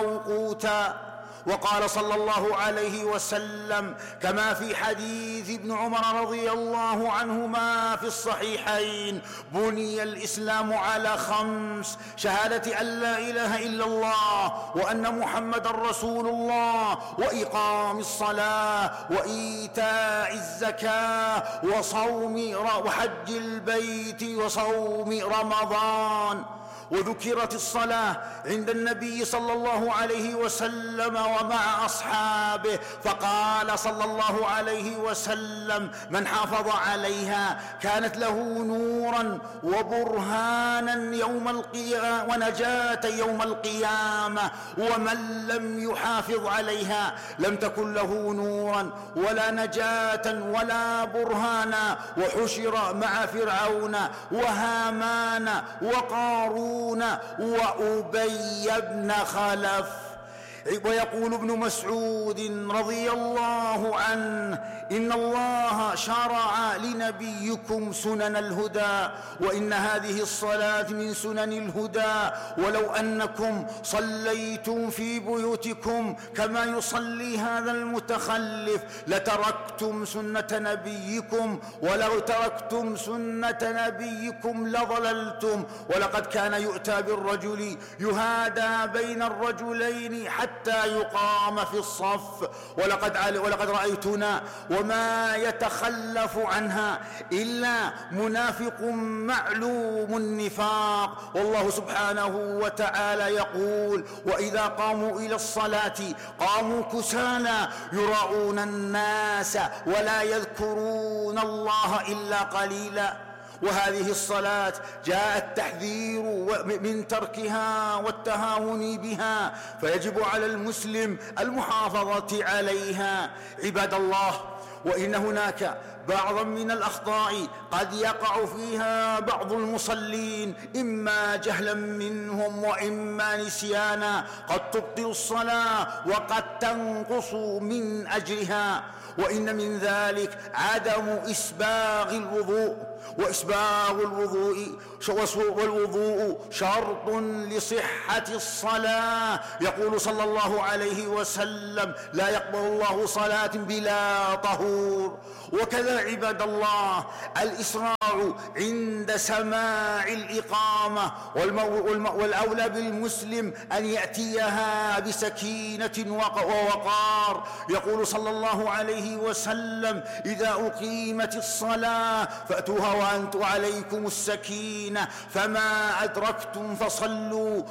موقوتا. وقال صلى الله عليه وسلم كما في حديث ابن عمر رضي الله عنهما في الصحيحين: بني الإسلام على 5: شهادة أن لا إله إلا الله وأن محمد رسول الله، وإقام الصلاة، وإيتاء الزكاة، وحج البيت، وصوم رمضان. وذكرت الصلاة عند النبي صلى الله عليه وسلم ومع أصحابه، فقال صلى الله عليه وسلم: من حافظ عليها كانت له نورا وبرهانا يوم القيامة ونجاة يوم القيامة، ومن لم يحافظ عليها لم تكن له نورا ولا نجاة ولا برهانا، وحشر مع فرعون وهامان وقارون وأبي بن خلف. ويقول ابن مسعود رضي الله عنه: إن الله شرع لنبيكم سنن الهدى، وإن هذه الصلاة من سنن الهدى، ولو أنكم صليتم في بيوتكم كما يصلي هذا المتخلف لتركتم سنة نبيكم، ولو تركتم سنة نبيكم لضللتم. ولقد كان يؤتى بالرجل يهادى بين الرجلين حتى يقام في الصف، ولقد رأيتنا وما يتخلف عنها إلا منافق معلوم النفاق. والله سبحانه وتعالى يقول: وإذا قاموا إلى الصلاة قاموا كسالى يراءون الناس ولا يذكرون الله إلا قليلا. وهذه الصلاة جاء التحذير من تركها والتهاون بها، فيجب على المسلم المحافظة عليها. عباد الله، وإن هناك بعضا من الأخطاء قد يقع فيها بعض المصلين، إما جهلا منهم وإما نسيانا، قد تبطل الصلاة وقد تنقص من أجلها. وإن من ذلك عدم إسباغ الوضوء، والوضوء شرط لصحة الصلاة. يقول صلى الله عليه وسلم: لا يقبل الله صلاة بلا طهور. وكذا عباد الله الإسراع عند سماع الإقامة، والأولى بالمسلم أن يأتيها بسكينة ووقار. يقول صلى الله عليه وسلم: إذا أقيمت الصلاة فأتوها وأنتم عليكم السكينة، فما أدركتم فصلوا